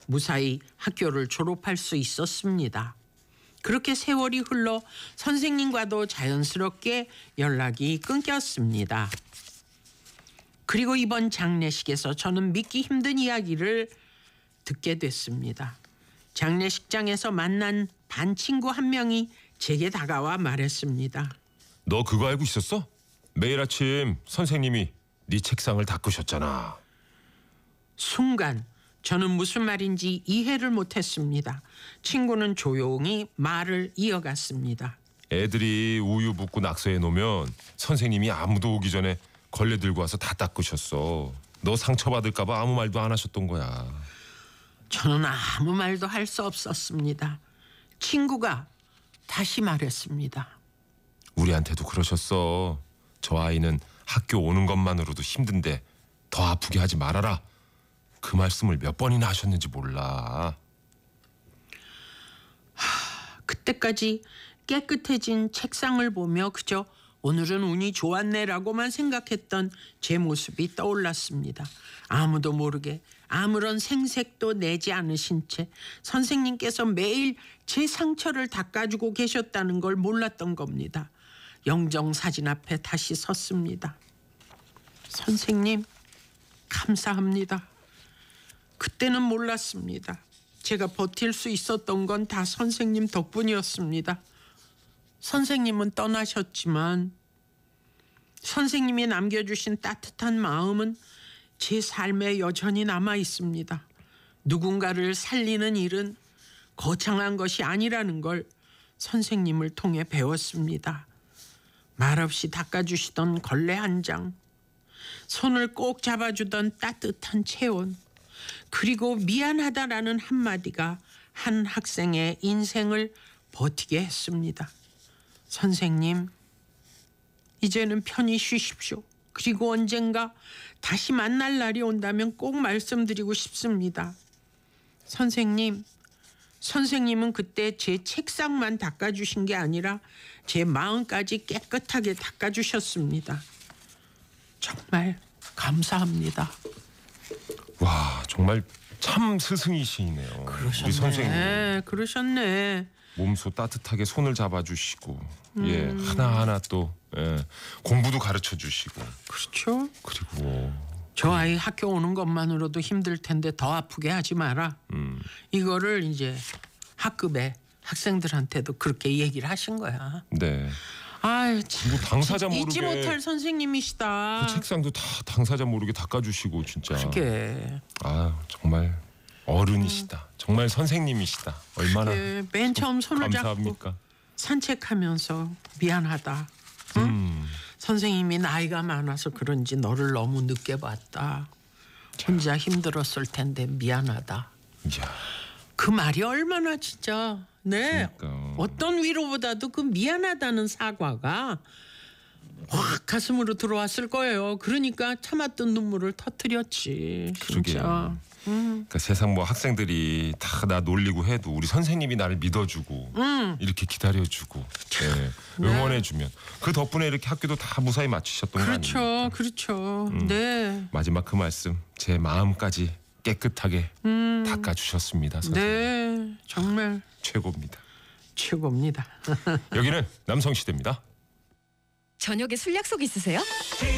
무사히 학교를 졸업할 수 있었습니다. 그렇게 세월이 흘러 선생님과도 자연스럽게 연락이 끊겼습니다. 그리고 이번 장례식에서 저는 믿기 힘든 이야기를 듣게 됐습니다. 장례식장에서 만난 반 친구 한 명이 제게 다가와 말했습니다. 너 그거 알고 있었어? 매일 아침 선생님이 네 책상을 닦으셨잖아. 순간 저는 무슨 말인지 이해를 못했습니다. 친구는 조용히 말을 이어갔습니다. 애들이 우유 붓고 낙서해 놓으면 선생님이 아무도 오기 전에 걸레 들고 와서 다 닦으셨어. 너 상처받을까 봐 아무 말도 안 하셨던 거야. 저는 아무 말도 할 수 없었습니다. 친구가 다시 말했습니다. 우리한테도 그러셨어. 저 아이는 학교 오는 것만으로도 힘든데 더 아프게 하지 말아라. 그 말씀을 몇 번이나 하셨는지 몰라. 그때까지 깨끗해진 책상을 보며 그저 오늘은 운이 좋았네라고만 생각했던 제 모습이 떠올랐습니다. 아무도 모르게 아무런 생색도 내지 않으신 채 선생님께서 매일 제 상처를 닦아주고 계셨다는 걸 몰랐던 겁니다. 영정사진 앞에 다시 섰습니다. 선생님, 감사합니다. 그때는 몰랐습니다. 제가 버틸 수 있었던 건 다 선생님 덕분이었습니다. 선생님은 떠나셨지만 선생님이 남겨주신 따뜻한 마음은 제 삶에 여전히 남아 있습니다. 누군가를 살리는 일은 거창한 것이 아니라는 걸 선생님을 통해 배웠습니다. 말없이 닦아주시던 걸레 한 장, 손을 꼭 잡아주던 따뜻한 체온, 그리고 미안하다라는 한마디가 한 학생의 인생을 버티게 했습니다. 선생님, 이제는 편히 쉬십시오. 그리고 언젠가 다시 만날 날이 온다면 꼭 말씀드리고 싶습니다. 선생님은 그때 제 책상만 닦아주신 게 아니라 제 마음까지 깨끗하게 닦아주셨습니다. 정말 감사합니다. 와, 정말 참 스승이시네요. 우리 선생님. 그러셨네. 몸소 따뜻하게 손을 잡아주시고 하나하나 또 공부도 가르쳐주시고. 그렇죠. 그리고 저 아이 학교 오는 것만으로도 힘들 텐데 더 아프게 하지 마라. 이거를 이제 학급에 학생들한테도 그렇게 얘기를 하신 거야. 네. 아유, 참, 당사자 모르게 잊지 못할 선생님이시다. 그 책상도 다 당사자 모르게 닦아주시고 진짜. 그게. 아, 정말 어른이시다. 정말 선생님이시다. 얼마나 맨 처음 손을 감사합니까? 잡고 산책하면서 미안하다. 응? 선생님이 나이가 많아서 그런지 너를 너무 늦게 봤다. 혼자 힘들었을 텐데 미안하다. 이야. 그 말이 얼마나 진짜 그러니까. 어떤 위로보다도 그 미안하다는 사과가 확 가슴으로 들어왔을 거예요. 그러니까 참았던 눈물을 터뜨렸지. 진짜. 그러니까 세상 뭐 학생들이 다 나 놀리고 해도 우리 선생님이 나를 믿어주고 이렇게 기다려주고 응원해주면 그 덕분에 이렇게 학교도 다 무사히 마치셨던 거 아닙니까? 그렇죠. 네. 마지막 그 말씀 제 마음까지 깨끗하게 닦아주셨습니다. 선생님. 네. 정말 최고입니다. 최고입니다. 여기는 남성시대입니다. 저녁에 술 약속 있으세요?